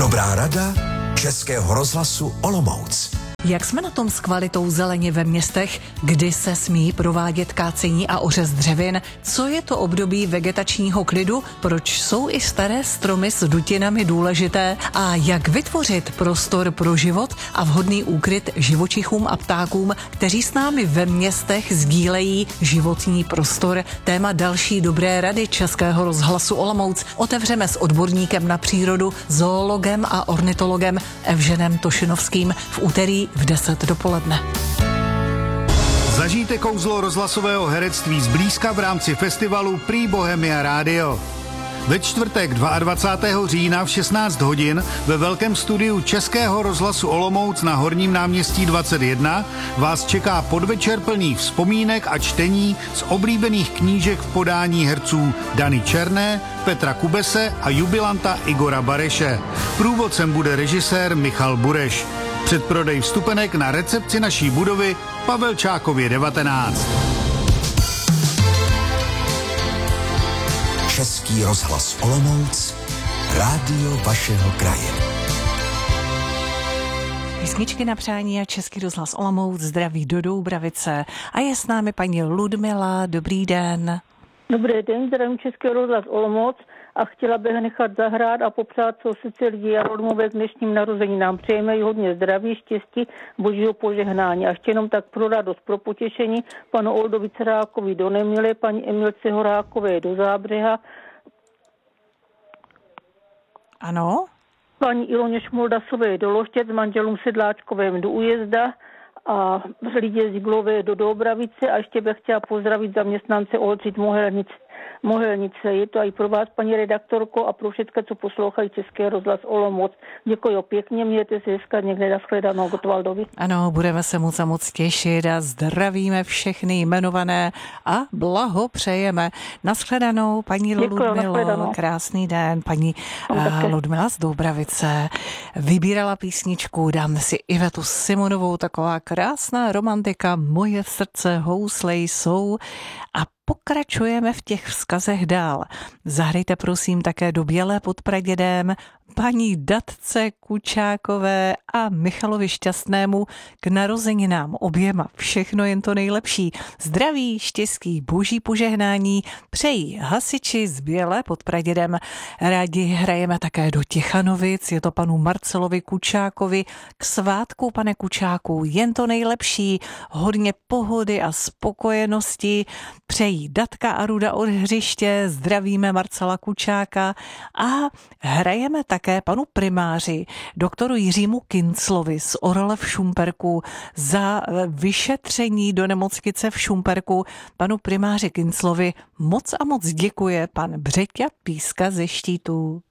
Dobrá rada Českého rozhlasu Olomouc. Jak jsme na tom s kvalitou zeleně ve městech? Kdy se smí provádět kácení a ořez dřevin? Co je to období vegetačního klidu? Proč jsou i staré stromy s dutinami důležité? A jak vytvořit prostor pro život a vhodný úkryt živočichům a ptákům, kteří s námi ve městech sdílejí životní prostor? Téma další dobré rady Českého rozhlasu Olomouc otevřeme s odborníkem na přírodu, zoologem a ornitologem Evženem Tošinovským v úterý v 10 dopoledne. Zažijte kouzlo rozhlasového herectví zblízka v rámci festivalu Prix Bohemia Radio. Ve čtvrtek 22. října v 16 hodin ve velkém studiu Českého rozhlasu Olomouc na Horním náměstí 21 vás čeká podvečer plný vzpomínek a čtení z oblíbených knížek v podání herců Dany Černé, Petra Kubese a jubilanta Igora Bareše. Průvodcem bude režisér Michal Bureš. Předprodej vstupenek na recepci naší budovy Pavelčákově 19. Český rozhlas Olomouc, rádio vašeho kraje. Písničky na přání a Český rozhlas Olomouc zdraví do Doubravice. A je s námi paní Ludmila. Dobrý den. Dobrý den, zdravím Český rozhlas Olomouc a chtěla bych nechat zahrát a popřát, co sice lidi a Rodmové k dnešním narozeninám. Přejeme jí hodně zdraví, štěstí, božího požehnání. A ještě jenom tak pro radost, pro potěšení panu Oldovi Cerákovi do Nemile, paní Emilce Horákové do Zábřeha. Ano? Paní Iloně Šmoldasové do Loštěc, manželům Sedláčkovým do Újezda a lidé z Jiglové do Doubravice a ještě bych chtěla pozdravit zaměstnance Oldřich Mohelnice. Je to i pro vás, paní redaktorko, a pro všechny, co poslouchají Český rozhlas Olomouc. Děkuji pěkně, mějte se hezka, někde nashledanou Gotwaldovi. Ano, budeme se moc a moc těšit a zdravíme všechny jmenované a blahopřejeme. Nashledanou, paní Ludmilo, krásný den. Paní Ludmila z Doubravice vybírala písničku, dáme si Ivetu Simonovou, taková krásná romantika, moje srdce housle jsou, a pokračujeme v těch vzkazech dál. Zahrajte prosím také do Bělé pod Pradědem paní Datce Kučákové a Michalovi Šťastnému k narozeninám oběma. Všechno jen to nejlepší. Zdraví, štěstí, boží požehnání přejí hasiči z Bělé pod Pradědem. Rádi hrajeme také do Těchanovic, je to panu Marcelovi Kučákovi. K svátku, pane Kučáku, jen to nejlepší, hodně pohody a spokojenosti přejí Datka a Ruda od Hřiště, zdravíme Marcela Kučáka a hrajeme také panu primáři, doktoru Jiřímu Kinclovi z Orle v Šumperku za vyšetření do nemocnice v Šumperku. Panu primáři Kinclovi moc a moc děkuje pan Břeťa Píska ze Štítů.